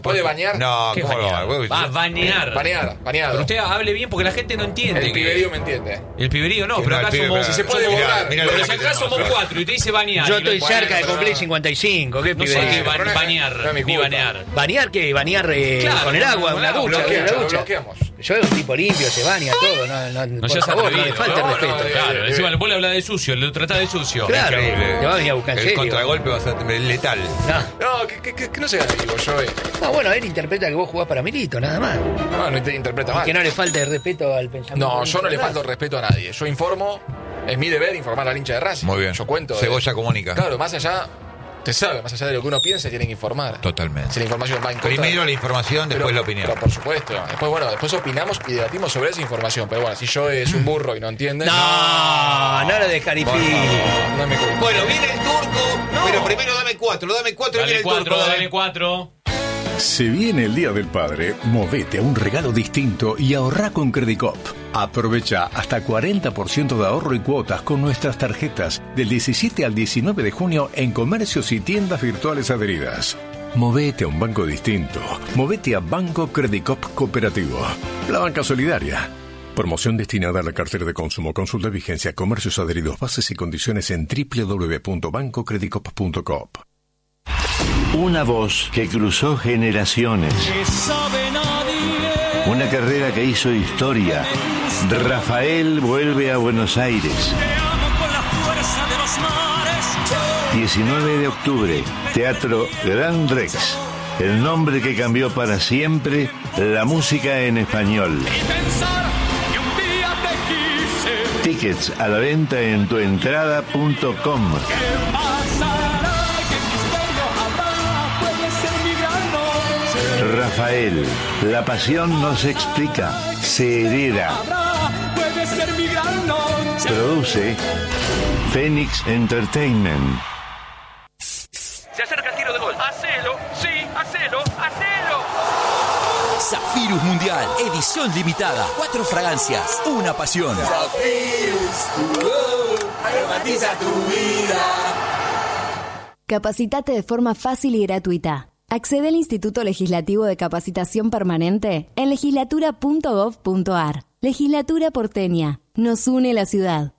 ¿Puede bañar? No, ¿Qué ¿cómo bañar? lo Va a bañar. Bañado. Pero usted hable bien porque la gente no entiende. El piberío me entiende. El piberío no, Que pero no, acá el pibe, somos... pero- Si se puede Mirá, borrar. mirá lo Pero que si acá tenemos somos acá. 4 y te dice bañar. Yo y estoy lo- cerca de pero cumplir no. 55. ¿Qué No sé piberío? qué Pero no es- bañar, no es mi ni culpa. bañar. ¿Bañar qué? ¿Bañar Claro, con el agua? con ¿Una el agua. ducha? Bloqueamos, ¿Una lo ducha? bloqueamos. Yo era un tipo limpio, se baña todo. No por seas favor, no atrevido. le falte No, respeto. no, Claro, encima vos le hablas de sucio, lo tratás de sucio. Claro, Increíble. te va a venir a buscar en El serio. contragolpe bastante letal. No. No, que no se gane vivo, yo. No, bueno, él interpreta que vos jugás para Milito, nada más. No te interpreta mal. Que no le falte respeto al pensamiento. No, yo no le ¿verdad? falto el respeto a nadie. Yo informo, es mi deber informar al hincha de Racing. Muy bien. Yo cuento. Cebolla comunica. Claro, más allá, te sabe, más allá de lo que uno piensa, tiene que informar. Totalmente. Si la información va en contra. Primero la información, después Pero- la opinión. Pero por supuesto. Después opinamos y debatimos sobre esa información. Pero bueno, si yo es un burro y no entiende. No, no lo descalifique. No es mi culpa. Bueno, viene el turco, pero primero dame 4 y viene Dale el 4, turco. dale 4. Se viene el Día del Padre, movete a un regalo distinto y ahorrá con Credicop. Aprovecha hasta 40% de ahorro y cuotas con nuestras tarjetas del 17 al 19 de junio en comercios y tiendas virtuales adheridas. Movete a un banco distinto. Movete a Banco Credicop Cooperativo. La banca solidaria. Promoción destinada a la cartera de consumo. Consulta vigencia, comercios adheridos, bases y condiciones en www.bancocredicop.coop. Una voz que cruzó generaciones. Una carrera que hizo historia. Rafael vuelve a Buenos Aires. 19 de octubre, Teatro Gran Rex. El nombre que cambió para siempre la música en español. Tickets a la venta en tuentrada.com. Rafael, la pasión no se explica, se hereda. Produce Phoenix Entertainment. Se acerca el tiro de gol. ¡Hacelo! ¡Sí! ¡Hacelo! ¡Hacelo! Zafirus Mundial, edición limitada. 4 fragancias, una pasión. Aromatiza tu vida. Capacitate de forma fácil y gratuita. Accede al Instituto Legislativo de Capacitación Permanente en legislatura.gov.ar. Legislatura porteña. Nos une la ciudad.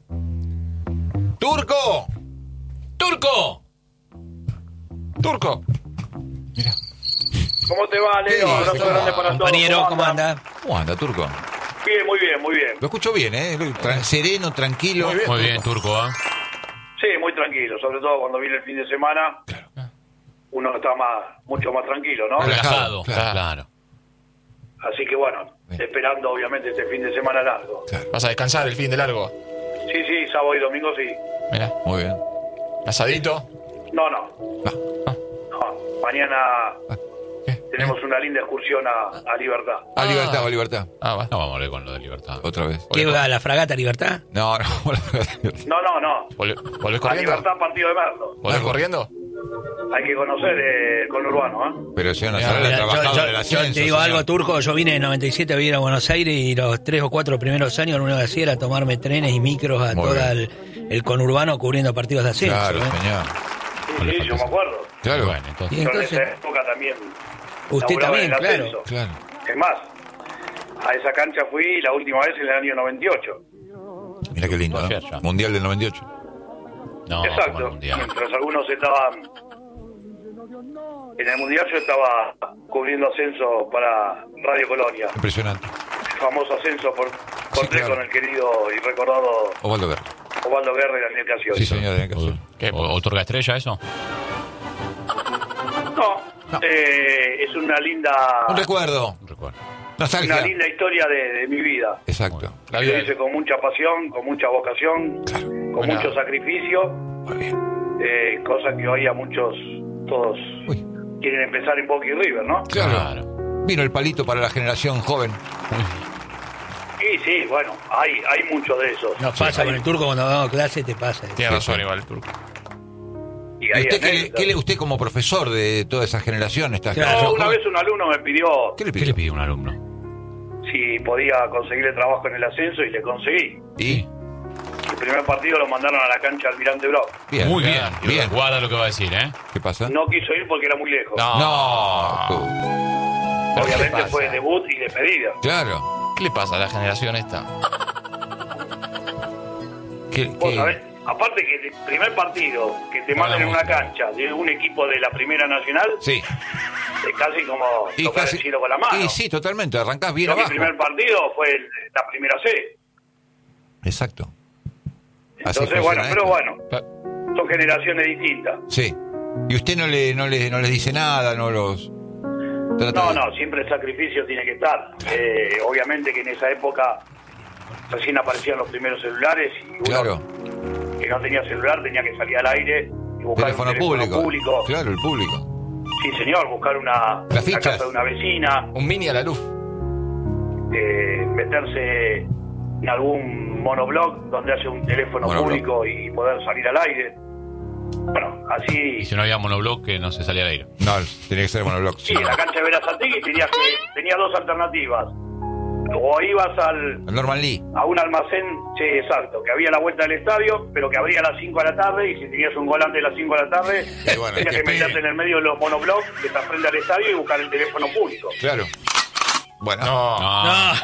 ¡Turco! ¡Turco! ¡Turco! Mira. ¿Cómo te va, Leo? ¿Qué Abrazo dice? grande para todos. Compañero, ¿cómo anda? ¿Cómo anda, Turco? Bien, muy bien, muy bien. Lo escucho bien, ¿eh? Sereno, tranquilo. Muy bien, Turco, ¿eh? Sí, muy tranquilo, sobre todo cuando viene el fin de semana. Uno está mucho más tranquilo, ¿no? Relajado, Claro. claro. Así que bueno, esperando obviamente este fin de semana largo. ¿Vas a descansar el fin de largo? Sí, sábado y domingo sí. Mira. Muy bien. ¿Asadito? No. No, mañana tenemos una linda excursión a Libertad. A libertad. Ah, va. No vamos a hablar con lo de libertad. Otra vez. ¿Qué va a la fragata Libertad? No. No. ¿Volvés A corriendo? Libertad, partido de Merlo. ¿Volvés corriendo? Hay que conocer el conurbano, ¿eh? Pero si no Mira, sabe el trabajador de la Yo ciencia. te digo algo, Turco, yo vine en 97 a vivir a Buenos Aires y los 3 o 4 primeros años lo único que hacía era tomarme trenes y micros a Muy todo bien. el conurbano cubriendo partidos de ascenso. Claro, ¿eh? señor. Sí, yo me acuerdo. Claro. Bueno, entonces... Y Yo en entonces, esa época también. usted laburaba también, en el claro. ascenso. Claro. Es más, a esa cancha fui la última vez en el año 98. Mira qué lindo, ¿no? Ayer ya. Mundial del 98. No, como el Exacto. mundial. Mientras algunos estaban... En el Mundial yo estaba cubriendo ascenso para Radio Colonia. Impresionante. El famoso ascenso por Sí, tres claro. con el querido y recordado Osvaldo Guerra. Osvaldo Guerra y Daniel Casioli. Sí, señor. Daniel Casioli. ¿Qué? ¿Otorga estrella eso? No, es una linda... Un recuerdo. Recuerdo. Nostalgia. Una linda historia de mi vida. Exacto. La Lo vida hice con mucha pasión, con mucha vocación, con Buena. mucho sacrificio, Muy bien. cosa que hoy a muchos, todos Uy. quieren empezar en Boca y River, ¿no? Claro. Vino el palito para la generación joven. Y sí, bueno, hay mucho de esos. Nos pasa Hay- con el Turco cuando damos clase, te pasa. Tiene razón igual el Turco. y ¿Y hay usted anécdotas. usted como profesor de toda esa generación? Esta Claro. generación Una joven, vez un alumno me pidió ¿Qué le ¿Qué pidió? le pide un alumno? si podía conseguirle trabajo en el ascenso y le conseguí. ¿Y? primer partido lo mandaron a la cancha Almirante Brown. Bien, Muy bien. bien. Guarda lo que va a decir, ¿eh? ¿Qué pasa? No quiso ir porque era muy lejos. No. ¿Pero qué le Obviamente pasa? fue debut y despedida. Claro. ¿Qué le pasa a la generación esta? Vos sabés, aparte que el primer partido que te manden en una cancha de un equipo de la Primera Nacional, Sí. es casi como Y tocar casi- el cielo con la mano. Y sí, totalmente. Arrancás bien Creo que abajo. el primer partido fue la primera C. Exacto. Así Entonces, funciona bueno, pero esto. bueno, son generaciones distintas. Sí. Y usted no les dice nada, no los... trata de- No, siempre el sacrificio tiene que estar. Obviamente que en esa época recién aparecían los primeros celulares y uno Claro. que no tenía celular tenía que salir al aire y buscar Teléfono un teléfono público. Claro, el público. Sí, señor, buscar una Las fichas. casa de una vecina, Un mini a la luz. meterse en algún monoblog donde hace un teléfono Monoblog. público y poder salir al aire. Bueno, Y así. si no había monobloc, que no se salía al aire. No, tenía que ser monobloc. Sí, en la cancha de Verazategui tenía dos alternativas. O ibas El Norman Lee. a un almacén, sí, exacto, que había a la vuelta del estadio, pero que abría a las 5 de la tarde, y si tenías un volante a las 5 de la tarde, Y bueno, tenías que meterte en el medio de los monoblogs que está frente al estadio y buscar el teléfono público. Claro. Bueno. No.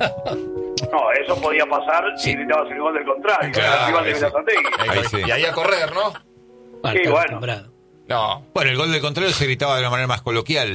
No, eso podía pasar si gritabas el gol del contrario, Claro, el rival de ese. Verazategui. Ahí sí. Y ahí a correr, ¿no? Sí, bueno. No. Bueno, el gol del contrario se gritaba de una manera más coloquial.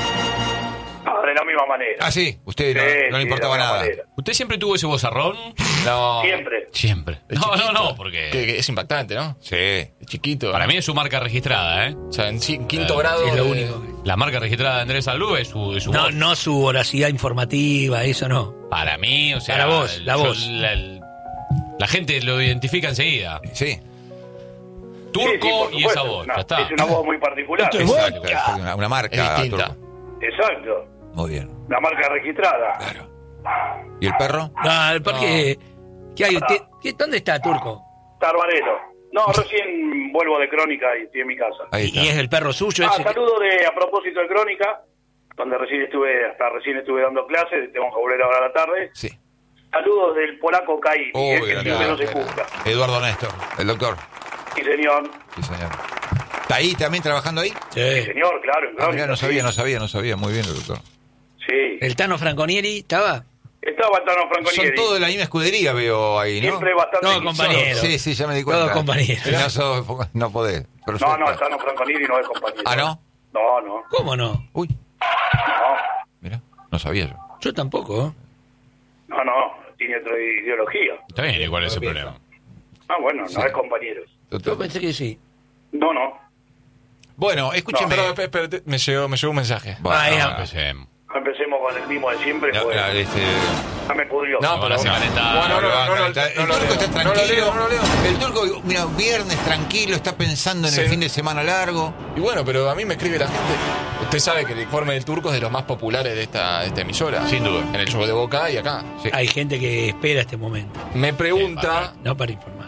No, de la misma manera. Ah, sí. Usted no, Sí, no le sí, importaba de la misma nada. manera. ¿Usted siempre tuvo ese vozarrón? No. Siempre. Siempre. De No, chiquito. no, porque... Que es impactante, ¿no? Sí. De chiquito. Para mí es su marca registrada, ¿eh? O sea, en quinto grado. Es lo de- único. La marca registrada de Andrés Alú es su No, voz. no su voracidad informativa, eso no. Para mí, o sea... Para vos, la voz. La gente lo identifica enseguida. Sí. Turco Sí, sí, por y esa supuesto. voz, No, ya está. es una voz muy particular. Exacto. Una marca. Es distinta. Turco. Exacto. Muy bien. La marca registrada. Claro. ¿Y el perro? No, el parque. ¿Qué hay? ¿Dónde está Turco? Tarbarero. No, recién vuelvo de Crónica y estoy en mi casa. Ahí ¿Y está. es el perro suyo ese? Saludo a propósito de Crónica, donde recién estuve dando clases, tengo que volver ahora a la tarde. Sí. Saludos del polaco Caí, Uy, que siempre no se juzga. Eduardo Néstor, el doctor. Sí, señor. Sí, señor. ¿Está ahí también trabajando ahí? Sí, señor, claro, en Ah, Crónica. mirá, no sabía. Muy bien el doctor. Sí. ¿El Tano Franconieri estaba? Estaba Tano Son Franconieri. todos de la misma escudería, veo ahí, ¿no? Siempre bastante... Todos compañeros. Sí, ya me di cuenta. Todos compañeros. Si no, no podés. No, Tano Franconieri no es compañero. ¿Ah, no? No. ¿Cómo no? Uy, No, mira, no sabía yo. Yo tampoco. no, tiene otra ideología. Está bien, igual es el problema. Ah, bueno, no es compañero. Yo pensé que sí. No. Bueno, escúcheme. No, pero, espérate, me llegó un mensaje. Bueno, Empecemos. Empecemos con el mismo de siempre, no, pues no, ya me pudrió. No, Van a pero. calentar. Bueno, el turco está no lo tranquilo. leo, no lo leo. El turco, mira, viernes tranquilo, está pensando en el Sí. fin de semana largo. Y bueno, pero a mí me escribe la gente. Usted sabe que el informe del Turco es de los más populares de esta emisora. Sin duda. En el show de Boca y acá. Sí. Hay gente que espera este momento. Me pregunta. No para informar.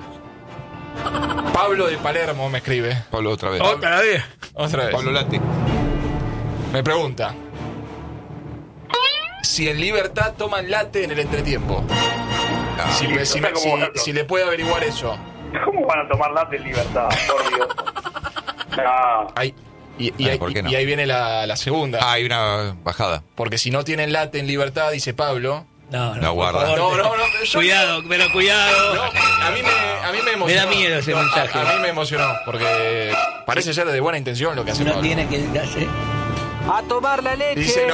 Pablo de Palermo me escribe. Pablo, otra vez. ¿Otra vez? Otra vez. Pablo Lati. Me pregunta. Si en Libertad toman latte en el entretiempo. Si le puede averiguar eso. ¿Cómo van a tomar latte en Libertad? Por Dios. No. ¿por qué no? Y ahí viene la segunda. Ah, hay una bajada. Porque si no tienen latte en Libertad, dice Pablo. No, No, guarda. por favor, No, yo- Cuidado, pero cuidado. No, a mí me emocionó. Me da miedo ese mensaje. A mí me emocionó, porque parece ser de buena intención lo que hace No Pablo. tiene que hacer. A tomar la leche. Dice,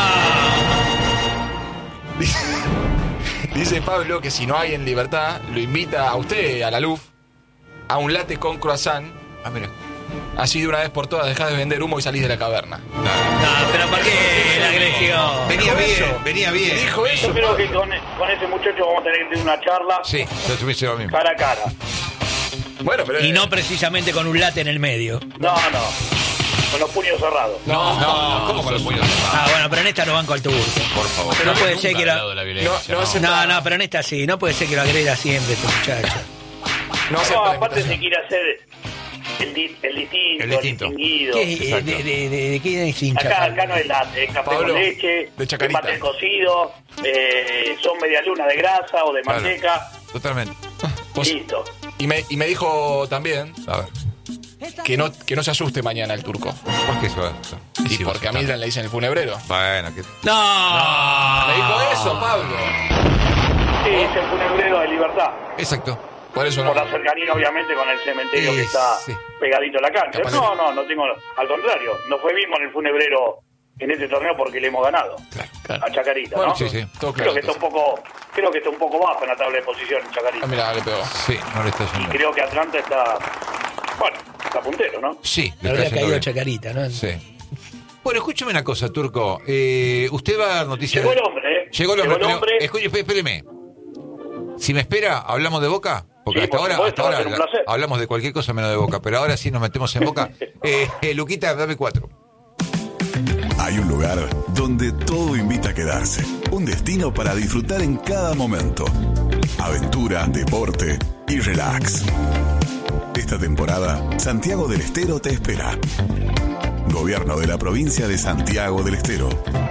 Dice Pablo que si no hay en Libertad, lo invita a usted, a la LUF, a un latte con croissant. Ah, mira. Así de una vez por todas dejás de vender humo y salís de la caverna. No, pero ¿para qué la agresión? Venía bien. Dijo eso. Yo creo que con ese muchacho vamos a tener que tener una charla Sí, yo tuviese lo mismo. cara a cara. Bueno, pero Y no precisamente con un latte en el medio. No. Con los puños cerrados. No, ¿cómo con los puños? Ah, bueno, pero en esta no banco al turco. Por favor. No puede ser Nunca que al lo... lado de la violencia, No, pero en esta sí. No puede ser que lo agreda siempre este muchacho. no acepta No, la aparte invitación. se quiere hacer el distinto, el distinguido. ¿Qué, de qué es hincha? Acá no es latte, es café Pablo, con leche, de Chacarita. mate cocido, son media luna de grasa o de Claro. manteca. Totalmente. Listo. Y me dijo también A ver, que no se asuste mañana el turco. ¿por qué se va? Y porque a Mildred le dicen el funebrero. Bueno, que... ¡No! Me dijo eso, Pablo. Sí, es el funebrero de Libertad. Exacto. Por eso Por no. la cercanía, obviamente, con el cementerio que está Sí. pegadito a la cancha. Capaz No tengo... Al contrario, no fue bien con el funebrero en este torneo porque le hemos ganado. Claro. A Chacarita, Bueno, ¿no? Sí, sí. Todo Creo claro. que está un poco bajo en la tabla de posiciones Chacarita. Ah, mira, le pegó. Sí, no le está Y yendo. creo que Atlanta está puntero, ¿no? Sí, Le está habría yendo caído bien. Chacarita, ¿no? Sí. Bueno, escúcheme una cosa, Turco. Usted va a dar noticias. Llegó el hombre, ¿eh? Llegó el hombre. Llegó el hombre. Escuche, espéreme. Si me espera, hablamos de Boca. Porque Sí, hasta por ahora, supuesto, va a ser un placer. hablamos de cualquier cosa menos de Boca. Pero ahora sí nos metemos en Boca. Luquita, dame 4. Hay un lugar donde todo invita a quedarse. Un destino para disfrutar en cada momento. Aventura, deporte y relax. Esta temporada, Santiago del Estero te espera. Gobierno de la provincia de Santiago del Estero.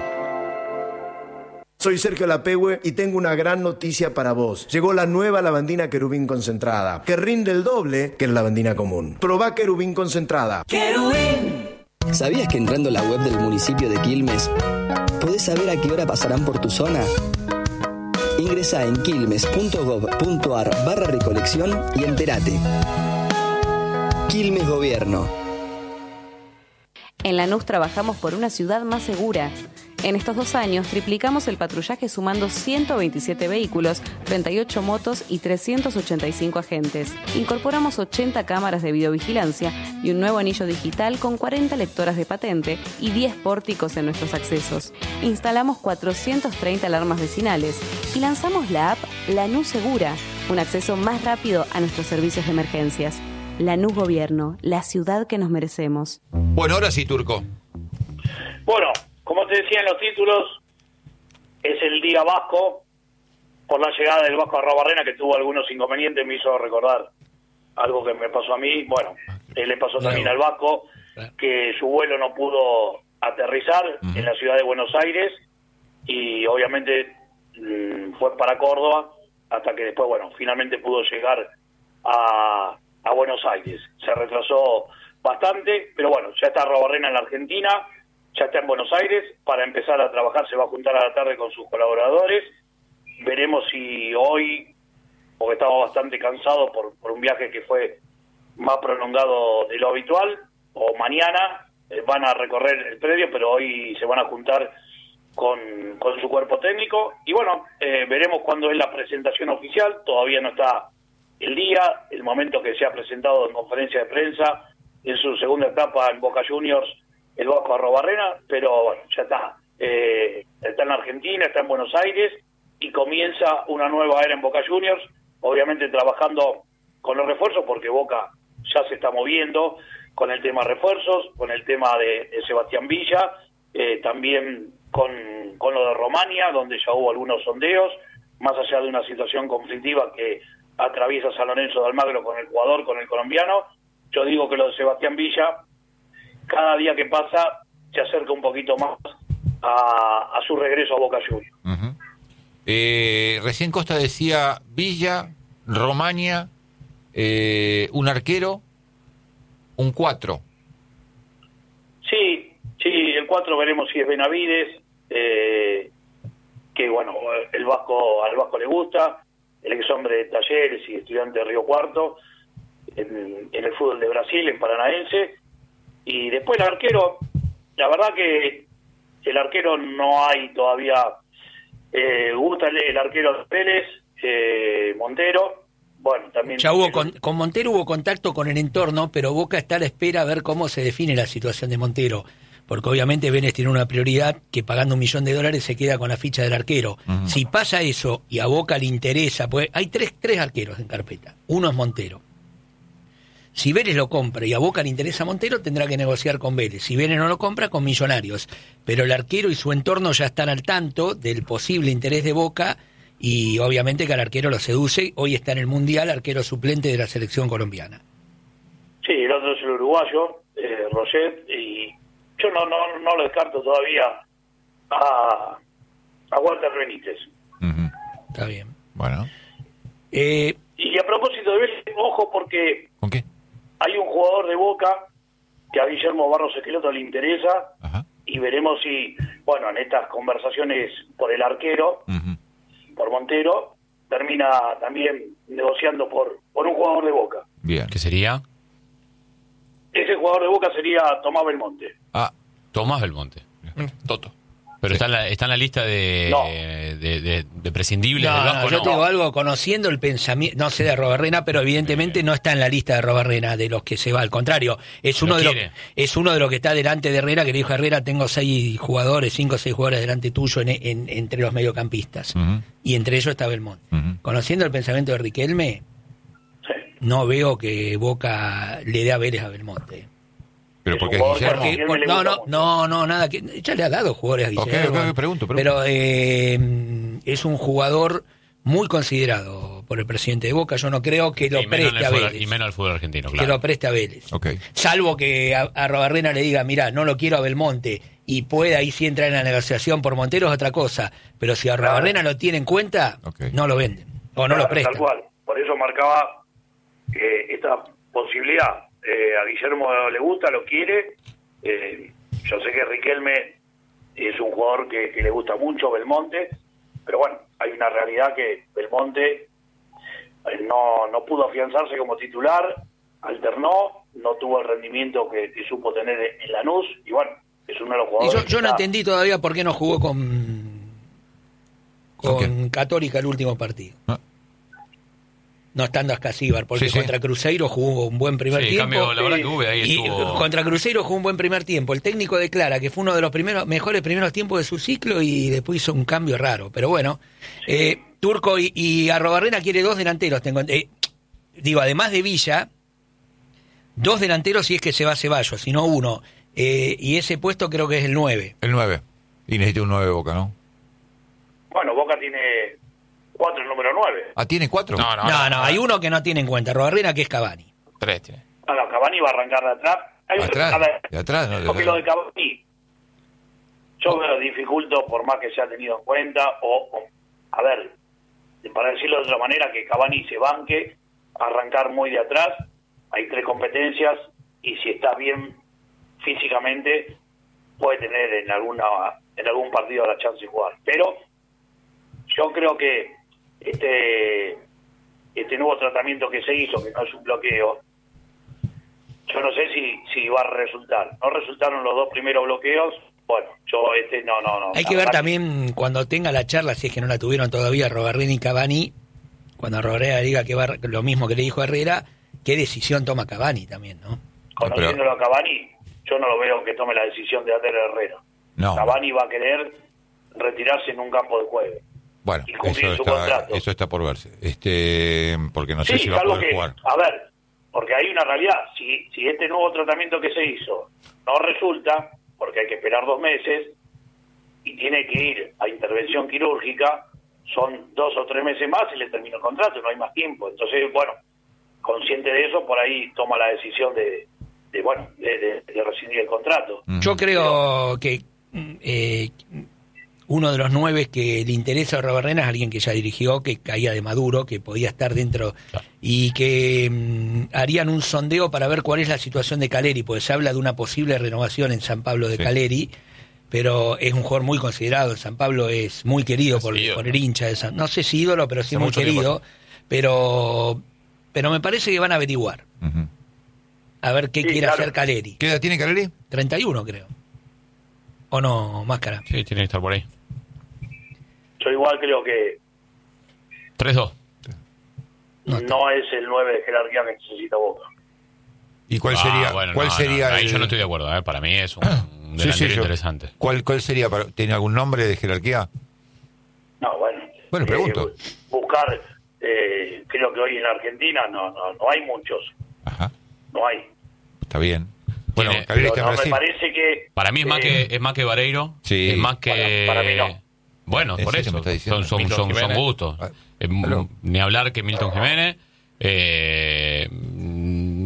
Soy Sergio Lapehue y tengo una gran noticia para vos. Llegó la nueva lavandina Querubín concentrada, que rinde el doble que la lavandina común. Probá Querubín concentrada. ¡Querubín! ¿Sabías que entrando a la web del municipio de Quilmes podés saber a qué hora pasarán por tu zona? Ingresá en quilmes.gov.ar/recolección y entérate. Quilmes Gobierno. En Lanús trabajamos por una ciudad más segura. En estos 2 años triplicamos el patrullaje sumando 127 vehículos, 38 motos y 385 agentes. Incorporamos 80 cámaras de videovigilancia y un nuevo anillo digital con 40 lectoras de patente y 10 pórticos en nuestros accesos. Instalamos 430 alarmas vecinales y lanzamos la app Lanús Segura, un acceso más rápido a nuestros servicios de emergencias. Lanús Gobierno, la ciudad que nos merecemos. Bueno, ahora sí, Turco. Bueno, como te decía en los títulos, es el día vasco, por la llegada del Vasco Arrobarrena, que tuvo algunos inconvenientes, me hizo recordar algo que me pasó a mí. Bueno, le pasó también al Vasco, que su vuelo no pudo aterrizar en la ciudad de Buenos Aires y obviamente fue para Córdoba, hasta que después, bueno, finalmente pudo llegar a Buenos Aires. Se retrasó bastante, pero bueno, ya está Arrobarrena en la Argentina, ya está en Buenos Aires, para empezar a trabajar se va a juntar a la tarde con sus colaboradores. Veremos si hoy, porque estaba bastante cansado por un viaje que fue más prolongado de lo habitual, o mañana van a recorrer el predio, pero hoy se van a juntar con su cuerpo técnico. Y bueno, veremos cuándo es la presentación oficial, todavía no está el día, el momento que se ha presentado en conferencia de prensa, en su segunda etapa en Boca Juniors, el Vasco Arrobarrena, pero bueno, ya está. Está en la Argentina, está en Buenos Aires y comienza una nueva era en Boca Juniors, obviamente trabajando con los refuerzos, porque Boca ya se está moviendo con el tema refuerzos, con el tema de Sebastián Villa, también con lo de Romania, donde ya hubo algunos sondeos, más allá de una situación conflictiva que atraviesa San Lorenzo de Almagro con el jugador, con el colombiano. Yo digo que lo de Sebastián Villa, cada día que pasa, se acerca un poquito más a su regreso a Boca Juniors. Uh-huh. Recién Costa decía Villa, Romania, un arquero, un 4. Sí, el 4 veremos si es Benavides, que bueno, al Vasco le gusta, el ex hombre de Talleres y estudiante de Río Cuarto, en el fútbol de Brasil, en Paranaense. Y después el arquero, la verdad que el arquero no hay todavía, gusta el arquero de Pérez, Montero, bueno, también... Ya hubo con Montero hubo contacto con el entorno, pero Boca está a la espera a ver cómo se define la situación de Montero, porque obviamente Vélez tiene una prioridad que pagando $1 millón se queda con la ficha del arquero. Uh-huh. Si pasa eso y a Boca le interesa, pues hay tres arqueros en carpeta, uno es Montero. Si Vélez lo compra y a Boca le interesa Montero, tendrá que negociar con Vélez. Si Vélez no lo compra, con Millonarios. Pero el arquero y su entorno ya están al tanto del posible interés de Boca y obviamente que al arquero lo seduce. Hoy está en el Mundial, arquero suplente de la selección colombiana. Sí, el otro es el uruguayo, Roget, y yo no lo descarto todavía a Walter Benítez. Uh-huh. Está bien. Bueno. Y Y a propósito de Vélez, ojo porque ¿Con qué? hay un jugador de Boca que a Guillermo Barros Esqueloto le interesa. Ajá. Y veremos si, bueno, en estas conversaciones por el arquero, por Montero, termina también negociando por un jugador de Boca. Bien. ¿Qué sería? Ese jugador de Boca sería Tomás Belmonte. Tomás Belmonte. Toto. Pero está en la lista de prescindibles del No, Vasco. yo te digo algo, conociendo el pensamiento, no sé de Arrobarrena, pero evidentemente no está en la lista de Arrobarrena de los que se va, al contrario, es uno de los que está delante de Herrera, que le dijo a Herrera, tengo 5 o 6 jugadores delante tuyo entre los mediocampistas, y entre ellos está Belmonte. Conociendo el pensamiento de Riquelme, no veo que Boca le dé a Vélez a Belmonte. Pero porque Guillermo... No, nada, que ya le ha dado jugadores a Guillermo. Ok, pregunto. Pero es un jugador muy considerado por el presidente de Boca. Yo no creo que lo preste a Vélez. Y menos al fútbol argentino, claro. Que lo preste a Vélez. Okay. Salvo que a Arrobarrena le diga, mirá, no lo quiero a Belmonte, y pueda ahí sí entrar en la negociación por Montero, es otra cosa. Pero si Arrobarena lo tiene en cuenta, no lo venden. O no lo prestan. Tal cual. Por eso marcaba esta posibilidad. A Guillermo le gusta, lo quiere. Yo sé que Riquelme es un jugador que le gusta mucho, Belmonte, pero bueno, hay una realidad que Belmonte no pudo afianzarse como titular, alternó, no tuvo el rendimiento que supo tener en Lanús, y bueno, es uno de los jugadores. Y yo no entendí todavía por qué no jugó con Católica el último partido. No estando Ascasíbar, porque contra Cruzeiro jugó un buen primer tiempo. Cambio, la verdad que hubo ahí y contra Cruzeiro jugó un buen primer tiempo. El técnico declara que fue uno de los mejores primeros tiempos de su ciclo y después hizo un cambio raro. Pero bueno, Turco y Arrobarrena quiere 2 delanteros. Además de Villa, 2 delanteros si es que se va Ceballos, si no 1. Y ese puesto creo que es el 9. El 9. Y necesita un 9 Boca, ¿no? Bueno, Boca tiene 4 el número 9. ¿Tiene 4? No, hay uno que no tiene en cuenta, Arrobarrena, que es Cavani. 3 tiene. Cavani va a arrancar de atrás. De atrás, no. Porque lo de Cavani, yo me lo dificulto por más que se ha tenido en cuenta, a ver, para decirlo de otra manera, que Cavani se banque, arrancar muy de atrás, hay 3 competencias, y si está bien físicamente, puede tener en algún partido la chance de jugar. Pero yo creo que este nuevo tratamiento que se hizo, que no es un bloqueo, yo no sé si va a resultar. No resultaron los 2 primeros bloqueos. Bueno, yo no. Hay que ver también cuando tenga la charla, si es que no la tuvieron todavía, Arrobarrena y Cavani, cuando Arrobarrena diga que va lo mismo que le dijo Herrera, qué decisión toma Cavani también, ¿no? Conociéndolo a Cavani, yo no lo veo que tome la decisión de hacer Herrera. No. Cavani va a querer retirarse en un campo de juego. Bueno, y cumplir su contrato. Eso está por verse. Porque no sé si va a algo poder jugar. A ver, porque hay una realidad. Si este nuevo tratamiento que se hizo no resulta, porque hay que esperar 2 meses y tiene que ir a intervención quirúrgica, son 2 o 3 meses más y le termina el contrato, no hay más tiempo. Entonces, bueno, consciente de eso, por ahí toma la decisión de rescindir el contrato. Yo creo que uno de los 9 que le interesa a Arrobarrena es alguien que ya dirigió, que caía de Maduro, que podía estar dentro, y que harían un sondeo para ver cuál es la situación de Caleri, pues se habla de una posible renovación en San Pablo de Caleri, pero es un jugador muy considerado. En San Pablo es muy querido por el hincha de San, no sé si ídolo, pero sí muy querido, pero me parece que van a averiguar. A ver qué quiere hacer Caleri. ¿Qué edad tiene Caleri? 31, creo. ¿O no, Máscara? Sí, tiene que estar por ahí. Yo igual creo que 3-2. No es el 9 de jerarquía que necesita Boca. ¿Y cuál sería? ¿Cuál sería? Ahí yo no estoy de acuerdo. Para mí es un delantero interesante. ¿Cuál sería? ¿Tiene algún nombre de jerarquía? No, bueno. Bueno, pregunto. Buscar, creo que hoy en Argentina no hay muchos. Ajá. No hay. Está bien. Bueno, Caleri está en Brasil. Me parece que para mí es más que Vareiro. Sí. Es más que para mí no. Bueno, por eso. Son gustos. Ni hablar que Milton Jiménez.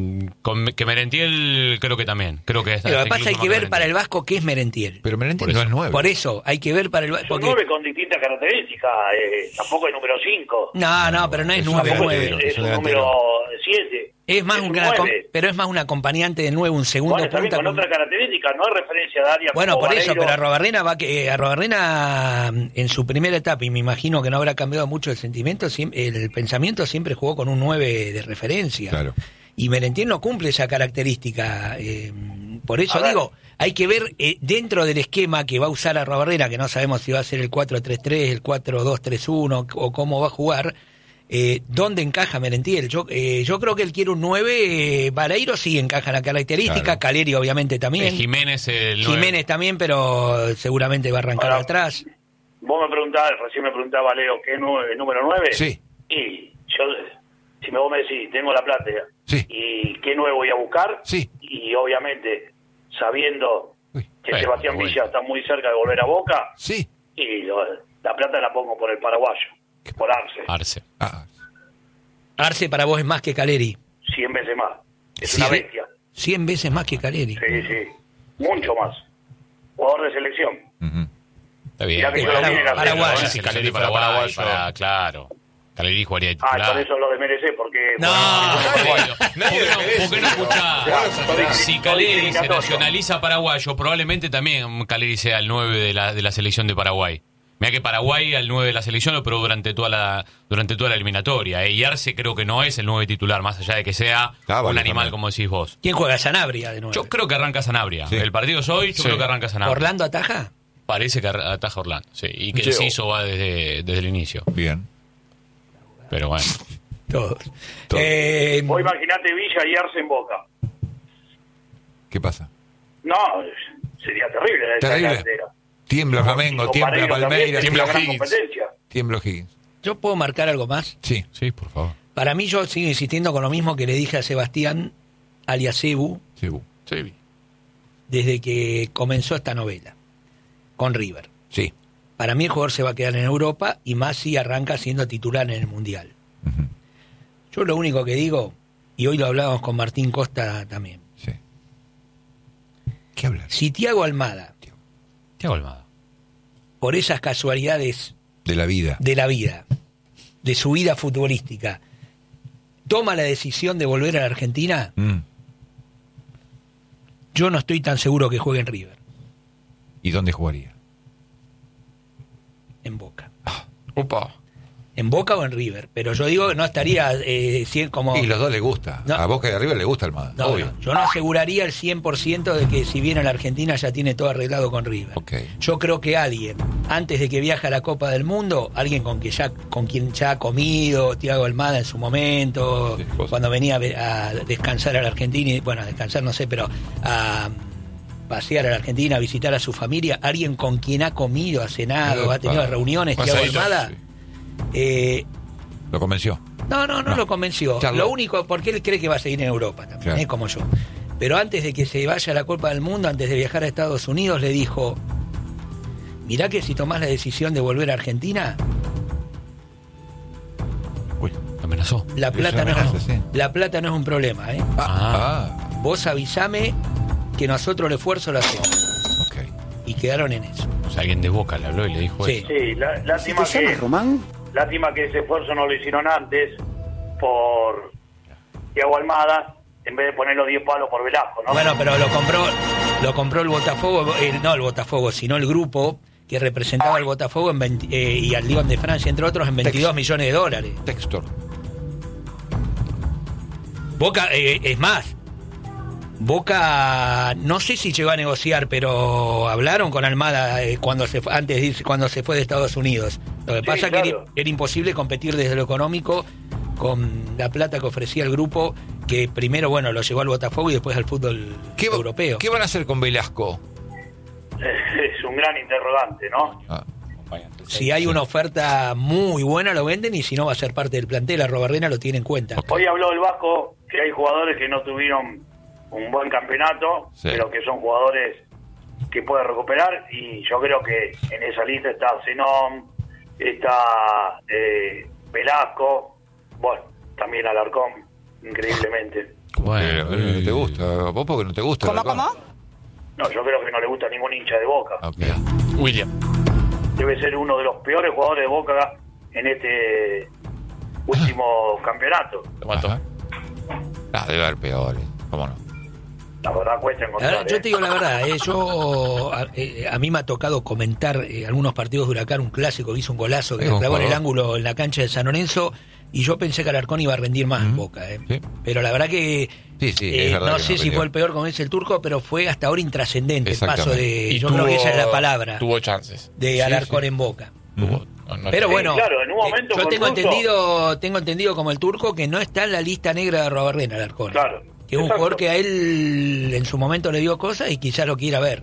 Que Merentiel creo que también. Creo que está, Pero lo que está pasa hay incluso que más ver para el Vasco qué es Merentiel. Pero Merentiel Por no eso. es 9. Por eso, hay que ver para el Vasco. Es un 9 con distintas características. Tampoco es número 5. No, pero no es 9. Tampoco 9. es un número 7. Es más un una, 9. pero es más un acompañante del 9, un segundo Bueno, también punta. con otras características, no hay referencia de área. Bueno, como por eso, Vareiro. pero Arrobarrena en su primera etapa, y me imagino que no habrá cambiado mucho el sentimiento, el pensamiento siempre jugó con un 9 de referencia. Claro. Y Merentiel no cumple esa característica. Por eso digo, hay que ver dentro del esquema que va a usar Arrobarrena, que no sabemos si va a ser el 4-3-3, el 4-2-3-1 o cómo va a jugar, dónde encaja Merentiel. Yo creo que él quiere un 9, Vareiro sí encaja en la característica, Claro. Caleri obviamente también. Jiménez el 9. Jiménez también, pero seguramente va a arrancar Ahora, atrás. Vos recién me preguntaba, Leo, ¿qué es el número 9? Sí. Y yo, si vos me decís, tengo la plata, Sí. ¿y qué 9 voy a buscar? Sí. Y obviamente, sabiendo que Bueno, Sebastián bueno. Villa está muy cerca de volver a Boca, Sí. y la plata la pongo por el paraguayo, por Arce, Arce. Arce para vos es más que Caleri. 100 veces más. Es Sí. una bestia. 100 veces más que Caleri. Sí. Mucho más. Jugador de selección. Está bien. Mirá que yo lo vi en la Paraguay. selección. Si Caleri fuera paraguayo. Claro. Caleri jugaría de Ah, titular. por eso lo desmerecé, porque... ¿Por qué no escuchás? Si Caleri se nacionaliza paraguayo, probablemente también Caleri sea el 9 de la selección de Paraguay. Mira que Paraguay al 9 de la selección lo probó durante toda la eliminatoria. Y Arce creo que no es el 9 titular, más allá de que sea un animal, como decís vos. ¿Quién juega? Sanabria de 9. Yo creo que arranca Sanabria. El partido es hoy, yo creo que arranca Sanabria. ¿Orlando ataja? Parece que ataja Orlando, sí. Y que Yo. Ciso va desde el inicio. Bien. Pero bueno. Todos. Vos imaginate Villa y Arce en Boca. ¿Qué pasa? No, sería terrible. esa Terrible. delantera. Tiembla Flamengo, Con tiembla Vareiro también, Palmeiras, sería tiembla gran Higgins. competencia. Tiembla Higgins. ¿Yo puedo marcar algo más? Sí. Sí, por favor. Para mí yo sigo insistiendo con lo mismo que le dije a Sebastián alias Cebu Sí. desde que comenzó esta novela con River. Sí. Para mí el jugador se va a quedar en Europa y más si arranca siendo titular en el Mundial. Yo lo único que digo, y hoy lo hablábamos con Martín Costa también. Sí. ¿Qué hablas? Si Thiago Almada, por esas casualidades De la vida. de su vida futbolística, toma la decisión de volver a la Argentina, yo no estoy tan seguro que juegue en River, ¿Y dónde jugaría? en Boca. Opa. En Boca o en River, pero yo digo que no estaría como... Y los dos le gusta. No. A Boca y a River le gusta Almada. No, obvio. no, yo no aseguraría el 100% de que si viene a la Argentina ya tiene todo arreglado con River. Yo creo que alguien, antes de que viaje a la Copa del Mundo, alguien con quien ya ha comido, Thiago Almada en su momento, cuando venía a descansar a la Argentina, y, bueno, a descansar no sé, pero a pasear a la Argentina, a visitar a su familia, alguien con quien ha comido, ha cenado, ha tenido reuniones, Thiago Almada... ¿Lo convenció? No lo convenció. Charlo. Lo único, porque él cree que va a seguir en Europa también, Claro. como yo. Pero antes de que se vaya a la Copa del Mundo, antes de viajar a Estados Unidos, le dijo: mirá que si tomás la decisión de volver a Argentina, Amenazó. la plata, no, amenaza, es, sí. la plata no es un problema, ¿eh? Vos avisame que nosotros el esfuerzo lo hacemos. Y quedaron en eso. O sea, alguien de Boca le habló y le dijo Sí. eso. Sí, lástima que ese esfuerzo no lo hicieron antes por Thiago Almada, en vez de poner los 10 palos por Velasco, ¿no? Bueno, pero lo compró el Botafogo, no el Botafogo, sino el grupo que representaba al Botafogo y al Lyon de Francia, entre otros, en 22 millones de dólares. Textor. Boca, es más, Boca, no sé si llegó a negociar, pero hablaron con Almada cuando se fue de Estados Unidos. Lo que pasa es que era imposible competir desde lo económico con la plata que ofrecía el grupo, que primero, bueno, lo llevó al Botafogo y después al fútbol europeo. ¿Qué van a hacer con Velasco? Es un gran interrogante, ¿no? Si hay una oferta muy buena, lo venden, y si no, va a ser parte del plantel. Arrobarrena lo tiene en cuenta. Hoy habló el Vasco que hay jugadores que no tuvieron un buen campeonato, Sí. pero que son jugadores que puede recuperar, y yo creo que en esa lista está Zenón, está Velasco, bueno, también Alarcón, increíblemente. Bueno, no te gusta. ¿Vos porque no te gusta? ¿Cómo? No, yo creo que no le gusta a ningún hincha de Boca. Okay. William. Debe ser uno de los peores jugadores de Boca en este último campeonato. Debe haber peores. ¿Cómo no? La verdad cuesta encontrar. Yo te digo la verdad, a mí me ha tocado comentar algunos partidos de Huracán, un clásico que hizo un golazo que le clavó en el ángulo en la cancha de San Lorenzo, y yo pensé que Alarcón iba a rendir más en Boca. Sí. Pero la verdad que no sé si fue el peor, como dice el Turco, pero fue hasta ahora intrascendente el paso de... Y yo creo que esa es la palabra. Tuvo chances. De Alarcón en Boca. Pero bueno, claro, en un momento yo tengo entendido como el Turco que no está en la lista negra de Arrobarrena, Alarcón. Claro. Que es un jugador que a él en su momento le dio cosas y quizás lo quiera ver.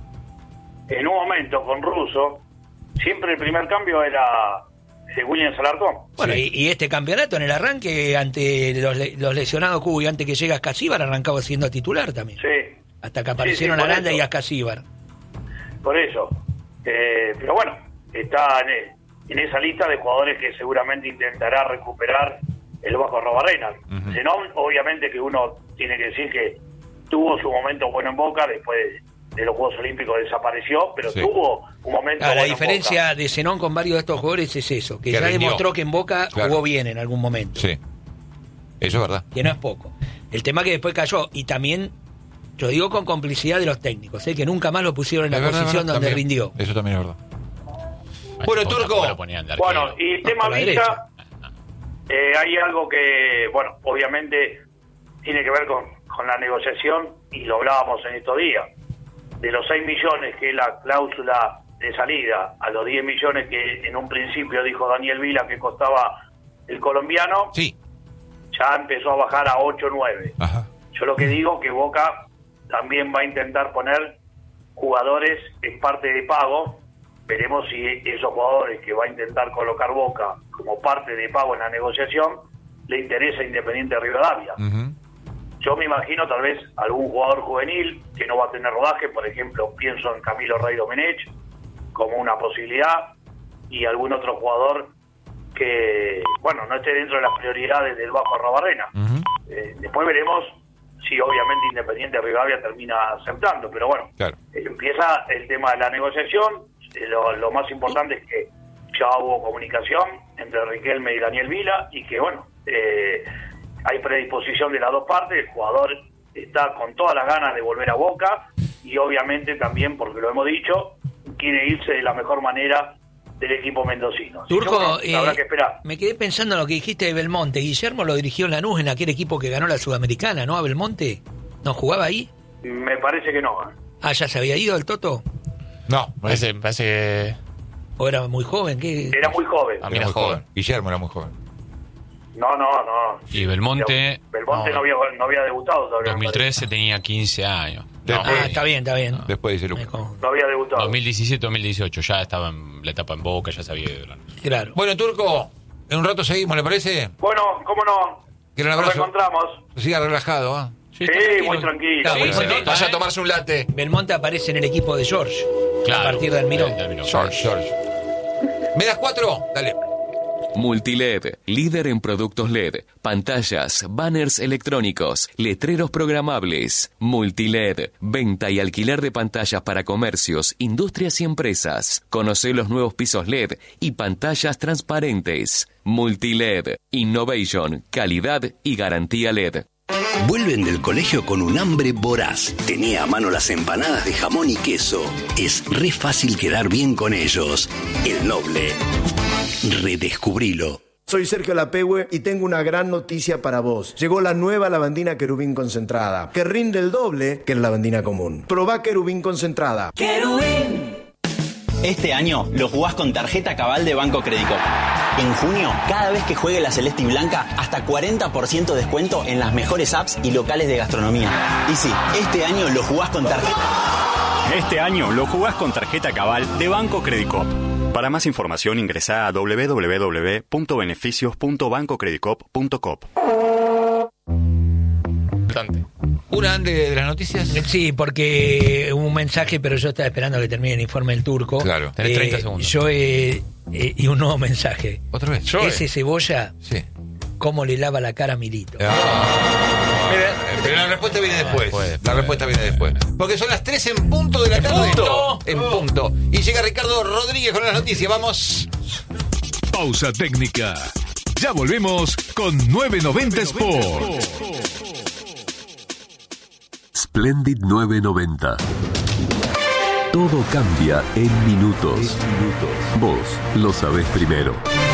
En un momento con Russo, siempre el primer cambio era William Alarcón. Bueno, y este campeonato en el arranque, ante los lesionados Cubo y antes que llega Ascasíbar, arrancaba siendo titular también. Sí. Hasta que aparecieron Aranda y Ascasíbar. Por eso. Pero bueno, está en esa lista de jugadores que seguramente intentará recuperar el Vasco Arrobarrena. Zenón, obviamente que uno tiene que decir que tuvo su momento bueno en Boca, después de los Juegos Olímpicos desapareció, pero tuvo un momento bueno. La diferencia de Zenón con varios de estos jugadores es eso, que ya demostró que en Boca jugó bien en algún momento. Sí, eso es verdad. Que no es poco. El tema que después cayó, y también, yo digo con complicidad de los técnicos, que nunca más lo pusieron en la posición donde también rindió. Eso también es verdad. Bueno, Turco. Bueno, y tema Villa, hay algo que, bueno, obviamente tiene que ver con la negociación, y lo hablábamos en estos días. De los 6 millones que es la cláusula de salida a los 10 millones que en un principio dijo Daniel Vila que costaba el colombiano, ya empezó a bajar a 8 o 9. Yo lo que digo que Boca también va a intentar poner jugadores en parte de pago. Veremos si esos jugadores que va a intentar colocar Boca como parte de pago en la negociación le interesa Independiente Rivadavia. Yo me imagino tal vez algún jugador juvenil que no va a tener rodaje, por ejemplo, pienso en Camilo Rey Domenech como una posibilidad, y algún otro jugador que, bueno, no esté dentro de las prioridades del Vasco Arrobarrena. Después veremos si obviamente Independiente Rivadavia termina aceptando, pero bueno, empieza el tema de la negociación. Lo más importante es que ya hubo comunicación entre Riquelme y Daniel Vila, y que bueno, hay predisposición de las dos partes. El jugador está con todas las ganas de volver a Boca, y obviamente también, porque lo hemos dicho, quiere irse de la mejor manera del equipo mendocino. Turco, habrá que esperar. Me quedé pensando en lo que dijiste de Belmonte. Guillermo lo dirigió en Lanús, en aquel equipo que ganó la Sudamericana, ¿no? A Belmonte, ¿no jugaba ahí? Me parece que no. ¿Ya se había ido el Toto? No, parece que... ¿O era muy joven? ¿Qué? Era muy joven. Era muy joven. Guillermo era muy joven. No. Y Belmonte... no había debutado todavía. 2013 tenía 15 años. Está bien. Después dice Lucas. No había debutado. 2017-2018, ya estaba en la etapa en Boca, ya sabía de Belgrano. Claro. Bueno, Turco, en un rato seguimos, ¿le parece? Bueno, cómo no. Un abrazo. Nos encontramos. Siga relajado, ¿ah? Sí, muy tranquilo. Vaya a tomarse un latte. Belmonte aparece en el equipo de George. Claro. A partir del Mirón. George. ¿Me das 4? Dale. Multiled, líder en productos LED, pantallas, banners electrónicos, letreros programables. Multiled, venta y alquiler de pantallas para comercios, industrias y empresas. Conoce los nuevos pisos LED y pantallas transparentes. Multiled, innovation, calidad y garantía LED. Vuelven del colegio con un hambre voraz. Tenía a mano las empanadas de jamón y queso. Es re fácil quedar bien con ellos. El Noble. Redescubrilo. Soy Sergio Lapehue y tengo una gran noticia para vos. Llegó la nueva lavandina Querubín concentrada, que rinde el doble que la lavandina común. Probá Querubín concentrada. ¡Querubín! Este año lo jugás con tarjeta Cabal de Banco Credicop. En junio, cada vez que juegue la Celeste y Blanca, hasta 40% de descuento en las mejores apps y locales de gastronomía. Y sí, este año lo jugás con tarjeta. Este año lo jugás con tarjeta Cabal de Banco Credicop. Para más información ingresá a www.beneficios.bancocredicop.com. ¿Una de las noticias? Sí, porque hubo un mensaje, pero yo estaba esperando que termine el informe del Turco. Claro, tenés 30 segundos. Y un nuevo mensaje. ¿Otra vez? Ese Cebolla, sí. ¿Cómo le lava la cara a Milito? Mire, Pero la respuesta viene después. La respuesta viene después. Porque son las 3 en punto de la tarde. En punto. Y llega Ricardo Rodríguez con las noticias. Vamos. Pausa técnica. Ya volvemos con 990 Sport. Splendid 990. Todo cambia en minutos. Vos lo sabés primero.